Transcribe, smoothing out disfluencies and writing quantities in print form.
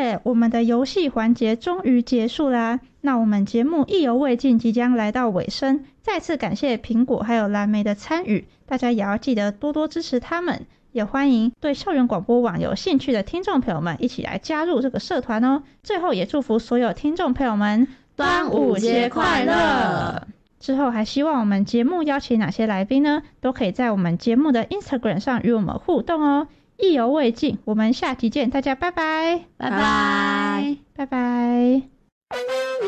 耶，我们的游戏环节终于结束啦！那我们节目意犹未尽，即将来到尾声，再次感谢苹果还有蓝莓的参与，大家也要记得多多支持他们，也欢迎对校园广播网有兴趣的听众朋友们一起来加入这个社团哦。最后也祝福所有听众朋友们端午节快乐！ 之后还希望我们节目邀请哪些来宾呢？都可以在我们节目的 Instagram 上与我们互动哦。意犹未尽，我们下集见，大家拜拜， 拜拜， 拜拜。